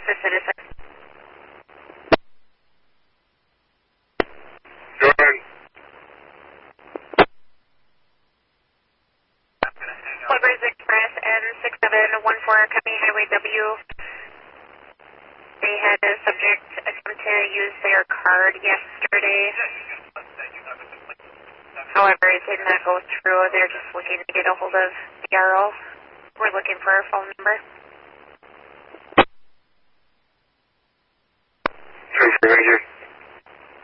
for Citizen. Jordan. Woodbridge Express N6714 County Highway W. They had a subject attempt to use their card yesterday. However, it did not go through. They're just looking to get a hold of the RO. We're looking for a phone number. Thank you.